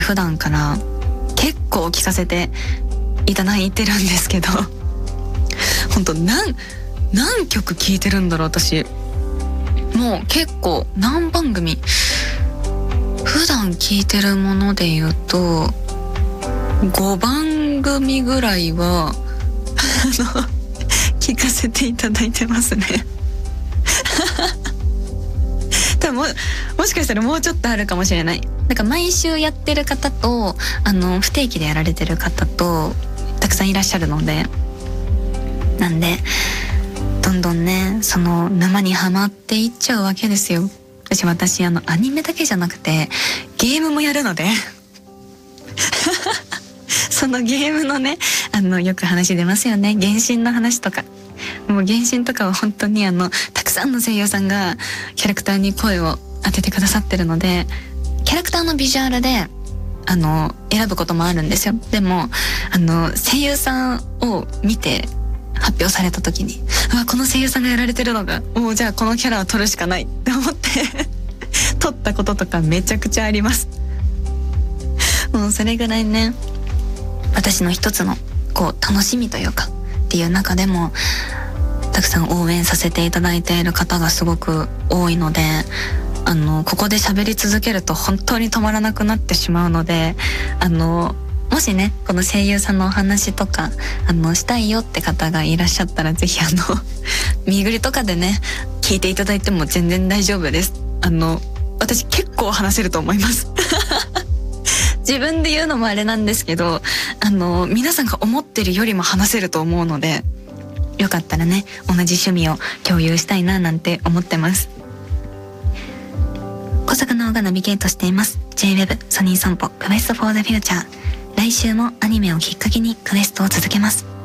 普段から結構聞かせていただいてるんですけど、本当何曲聞いてるんだろう私。もう結構何番組、普段聞いてるもので言うと5番組ぐらいは聞かせていただいてますね多分もしかしたらもうちょっとあるかもしれない。なんか毎週やってる方と不定期でやられてる方とたくさんいらっしゃるので、なんでどんどんねその沼にはまっていっちゃうわけですよ。私アニメだけじゃなくてゲームもやるのでそのゲームのねよく話出ますよね、原神の話とか。もう原神とかは本当にたくさんの声優さんがキャラクターに声を当ててくださってるので、キャラクターのビジュアルで選ぶこともあるんですよ。でも声優さんを見て発表された時に、この声優さんがやられてるのが、もうじゃあこのキャラを撮るしかないって思って撮ったこととかめちゃくちゃあります。もうそれぐらいね、私の一つの楽しみというかっていう中でもたくさん応援させていただいている方がすごく多いので、ここで喋り続けると本当に止まらなくなってしまうので、もしねこの声優さんのお話とかしたいよって方がいらっしゃったら、ぜひ見ぐりとかでね聞いていただいても全然大丈夫です。私結構話せると思います自分で言うのもあれなんですけど、皆さんが思ってるよりも話せると思うので、よかったらね同じ趣味を共有したいななんて思ってます。小坂直がナビゲートしています J-Web ソニー散歩クエストフォーザフューチャー。来週もアニメをきっかけにクエストを続けます。